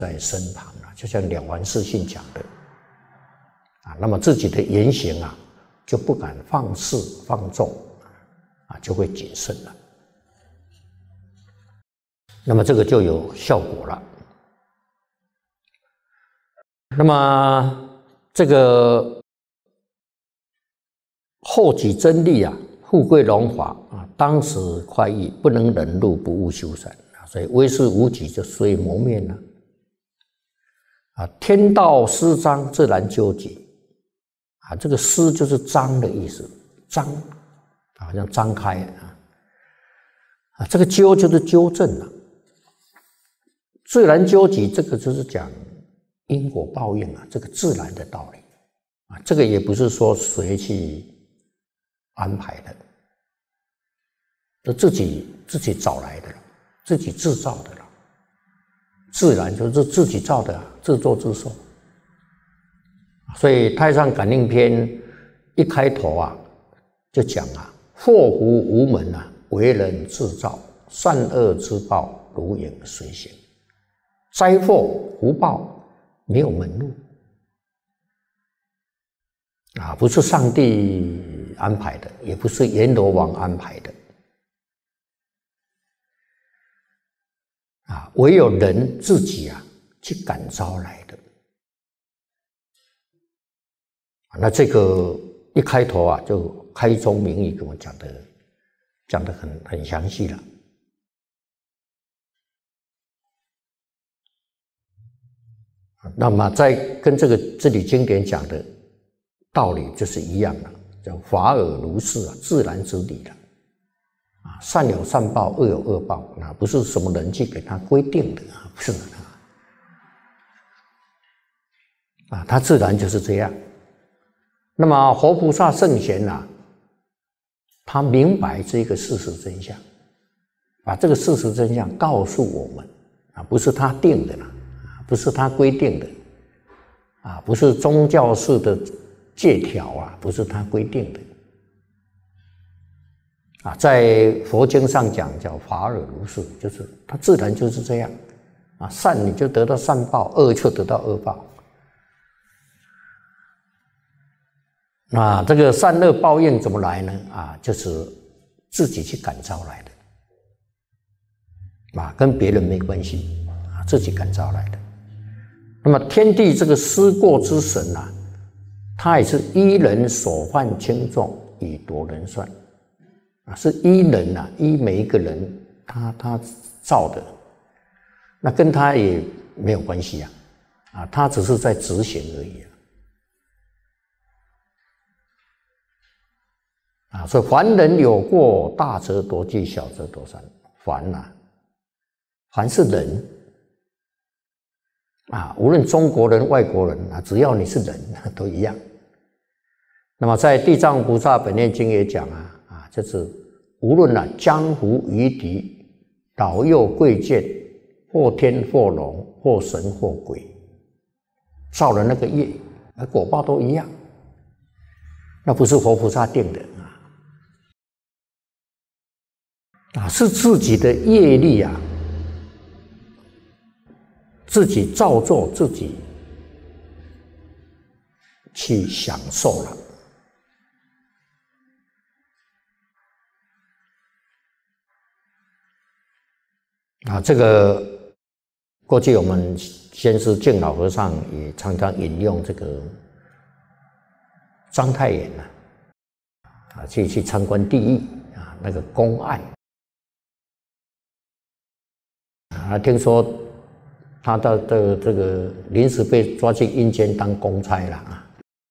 在身旁啊，就像《了凡四训》讲的啊，那么自己的言行啊，就不敢放肆放纵啊，就会谨慎了。那么这个就有效果了。那么这个后己真利啊，富贵荣华啊，当时快意，不能忍辱，不务修善啊，所以威势无己，就虽磨灭了。啊，天道施张，自然纠结啊，这个施就是张的意思，张好像张开啊，这个纠就是纠正了。自然纠结，这个就是讲因果报应啊，这个自然的道理啊，这个也不是说谁去安排的，就自己找来的了，自己制造的了。自然就是自己造的，自作自受。所以《太上感应篇》一开头啊，就讲啊，祸福无门啊，为人自造，善恶之报，如影随形。灾祸福报没有门路啊，不是上帝安排的，也不是阎罗王安排的啊，唯有人自己啊去感召来的。那这个一开头啊，就开宗明义跟我讲的很详细了。那么在跟这里经典讲的道理就是一样的，叫法尔如是啊，自然之理了。啊，善有善报，恶有恶报，那不是什么人去给他规定的啊，不是的啊，他自然就是这样。那么活菩萨圣贤啊，他明白这个事实真相，把这个事实真相告诉我们啊，不是他定的啦，不是他规定的啊，不是宗教式的戒条啊，不是他规定的啊，在佛经上讲叫法尔如是，就是它自然就是这样啊，善你就得到善报，恶就得到恶报。那这个善恶报应怎么来呢？啊，就是自己去感召来的啊，跟别人没关系啊，自己感召来的。那么天地这个思过之神啊，他也是依人所犯轻重，以夺人算啊，是依人啊，依每一个人他造的，那跟他也没有关系啊，他只是在执行而已啊，所以凡人有过，大则多忌，小则多善。凡是人啊，无论中国人、外国人啊，只要你是人，都一样。那么在《地藏菩萨本愿经》也讲啊，就是无论江湖夷狄、老幼贵贱，或天或龙，或神或鬼，造了那个业，果报都一样。那不是活菩萨定的啊，是自己的业力啊，自己造作，自己去享受了啊。这个过去我们先是净老和尚也常常引用这个章太炎啊，去参观地狱啊，那个公案啊，听说他的这个临时被抓去阴间当公差了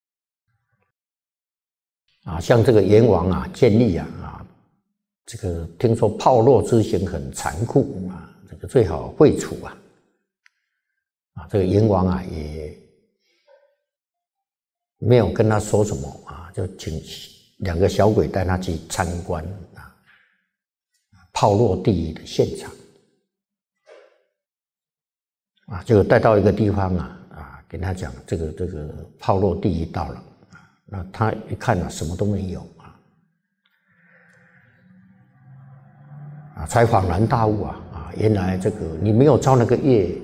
啊，像这个阎王啊建议啊，这个听说炮烙之刑很残酷啊，这个最好废除啊，这个阎王啊也没有跟他说什么啊，就请2个小鬼带他去参观啊炮烙地狱的现场啊，结果带到一个地方啊，跟他讲这个炮烙地狱到了啊，那他一看什么都没有啊，才恍然大悟啊，原来这个你没有造那个业，